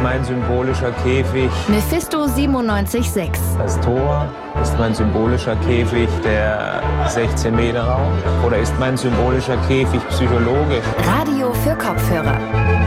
mein symbolischer Käfig Mephisto 97,6. das Tor? Ist mein symbolischer Käfig der 16-Meter-Raum? Oder ist mein symbolischer Käfig psychologisch? Radio für Kopfhörer.